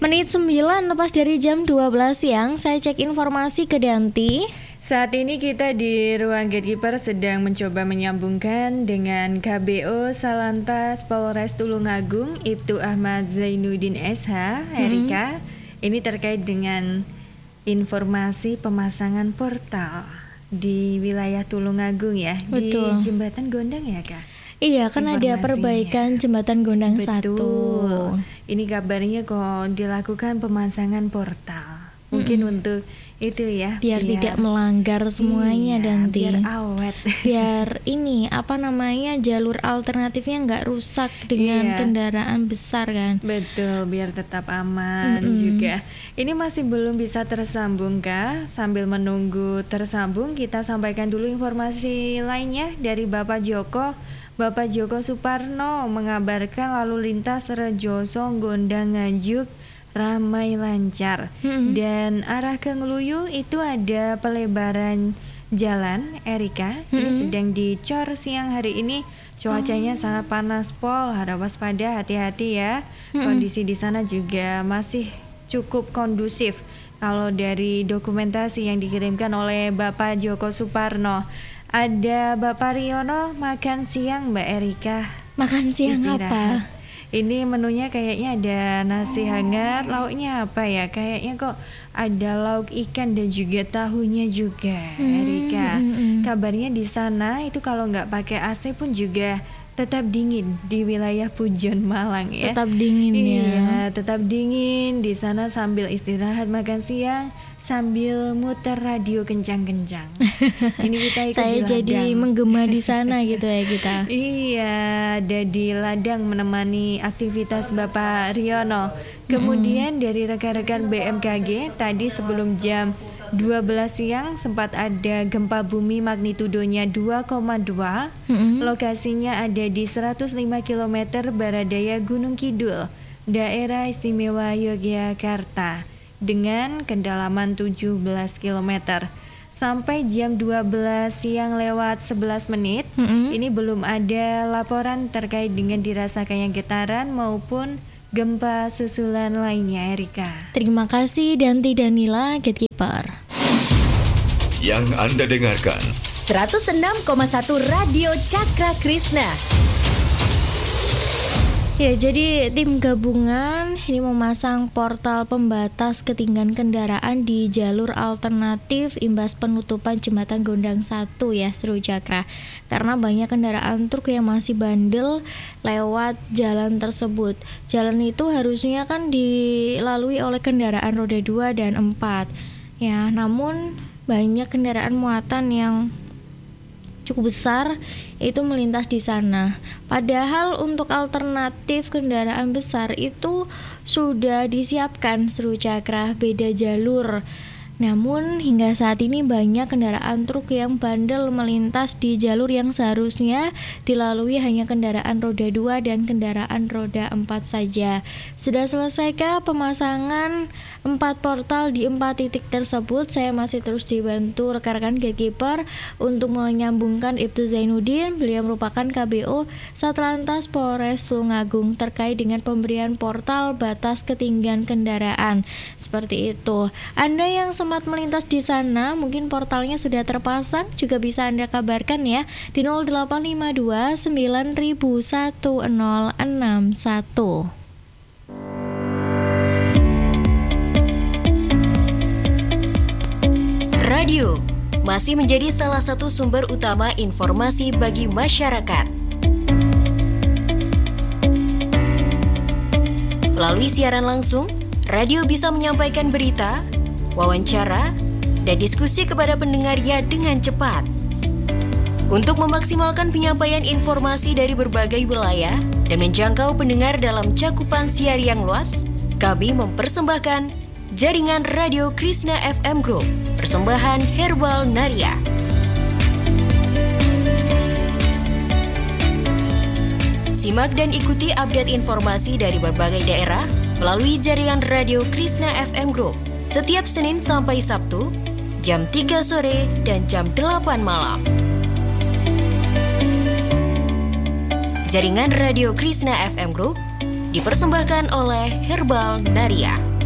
Menit 9 lepas dari jam 12 siang, saya cek informasi ke Danti. Saat ini kita di ruang Gatekeeper sedang mencoba menyambungkan dengan KBO Salantas Polres Tulungagung, Ibtu Ahmad Zainuddin SH, Erika. Ini terkait dengan informasi pemasangan portal di wilayah Tulungagung ya. Betul. Di Jembatan Gondang ya Kak? Iya, kan ada perbaikan Jembatan Gondang 1. Ini kabarnya kok dilakukan pemasangan portal. Mungkin untuk itu ya, biar tidak melanggar semuanya, Danti. Biar awet. Biar ini jalur alternatifnya nggak rusak dengan kendaraan besar kan. Betul, biar tetap aman juga. Ini masih belum bisa tersambung Kak. Sambil menunggu tersambung, kita sampaikan dulu informasi lainnya dari Bapak Joko Suparno mengabarkan lalu lintas Rejoso Gondang Nganjuk ramai lancar. Dan arah ke Ngeluyu itu ada pelebaran jalan Erika. Ini sedang dicor siang hari ini. Cuacanya sangat panas Pol, harap waspada, hati-hati ya. Kondisi di sana juga masih cukup kondusif. Kalau dari dokumentasi yang dikirimkan oleh Bapak Joko Suparno, ada Bapak Riono makan siang Mbak Erika. Makan siang apa? Ini menunya kayaknya ada nasi hangat, lauknya apa ya? Kayaknya kok ada lauk ikan dan juga tahunya juga, Erika. Kabarnya di sana itu kalau nggak pakai AC pun juga tetap dingin di wilayah Pujon Malang ya. Tetap dingin ya. Iya, tetap dingin di sana sambil istirahat makan siang sambil muter radio kencang-kencang. Ini kita ikut saya di ladang. Jadi menggema di sana gitu ya kita. Iya, ada di ladang menemani aktivitas Bapak Riono. Kemudian dari rekan-rekan BMKG tadi sebelum jam 12 siang sempat ada gempa bumi magnitudonya 2,2. Lokasinya ada di 105 km baradaya Gunung Kidul, Daerah Istimewa Yogyakarta, dengan kedalaman 17 km. Sampai jam 12 siang lewat 11 menit, ini belum ada laporan terkait dengan dirasakannya getaran maupun gempa susulan lainnya, Erika. Terima kasih Danti Danila, Gatekeeper. Yang Anda dengarkan 106,1 Radio Cakra Krishna. Ya, jadi tim gabungan ini memasang portal pembatas ketinggian kendaraan di jalur alternatif imbas penutupan Jembatan Gondang 1 ya, Seru Cakra. Karena banyak kendaraan truk yang masih bandel lewat jalan tersebut. Jalan itu harusnya kan dilalui oleh kendaraan roda 2 dan 4. Ya, namun banyak kendaraan muatan yang cukup besar itu melintas di sana. Padahal untuk alternatif kendaraan besar itu sudah disiapkan, Seru Cakra, beda jalur. Namun hingga saat ini banyak kendaraan truk yang bandel melintas di jalur yang seharusnya dilalui hanya kendaraan roda 2 dan kendaraan roda 4 saja. Sudah selesaikah pemasangan 4 portal di 4 titik tersebut? Saya masih terus dibantu rekan-rekan Gatekeeper untuk menyambungkan Ibtu Zainuddin. Beliau merupakan KBO Satlantas Polres Tulungagung terkait dengan pemberian portal batas ketinggian kendaraan. Seperti itu. Anda yang sempat melintas di sana, mungkin portalnya sudah terpasang, juga bisa Anda kabarkan ya di 0852 901061. Radio masih menjadi salah satu sumber utama informasi bagi masyarakat. Melalui siaran langsung, radio bisa menyampaikan berita, wawancara, dan diskusi kepada pendengarnya dengan cepat. Untuk memaksimalkan penyampaian informasi dari berbagai wilayah dan menjangkau pendengar dalam cakupan siar yang luas, kami mempersembahkan Jaringan Radio Krishna FM Group, persembahan Herbal Naria. Simak dan ikuti update informasi dari berbagai daerah melalui jaringan Radio Krishna FM Group setiap Senin sampai Sabtu, jam 3 sore dan jam 8 malam. Jaringan Radio Krishna FM Group dipersembahkan oleh Herbal Naria.